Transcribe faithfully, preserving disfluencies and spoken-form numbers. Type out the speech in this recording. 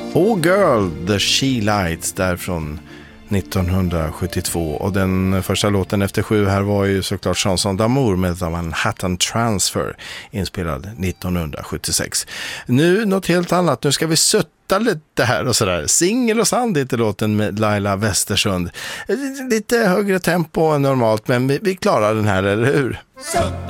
Oh Girl, The She Lights där från nittonhundrasjuttiotvå, och den första låten efter sju här var ju såklart Chanson d'Amour med The Manhattan Transfer, inspelad nittonhundrasjuttiosex. Nu något helt annat, nu ska vi sutta lite här och sådär. Singel och sand heter låten med Laila Westersund. Lite högre tempo än normalt, men vi, vi klarar den här, eller hur?